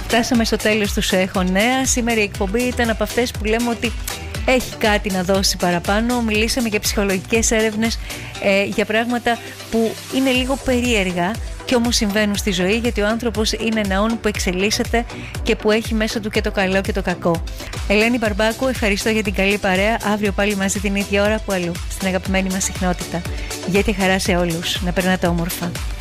Φτάσαμε στο τέλος του «Σου έχω νέα». Σήμερα η εκπομπή ήταν από αυτές που λέμε ότι έχει κάτι να δώσει παραπάνω. Μιλήσαμε για ψυχολογικές έρευνες, για πράγματα που είναι λίγο περίεργα και όμως συμβαίνουν στη ζωή, γιατί ο άνθρωπος είναι ένα όν που εξελίσσεται και που έχει μέσα του και το καλό και το κακό. Ελένη Μπαρμπάκου, ευχαριστώ για την καλή παρέα. Αύριο πάλι μαζί την ίδια ώρα που αλλού, στην αγαπημένη μας συχνότητα. Για τη χαρά σε όλους. Να περνάτε όμορφα.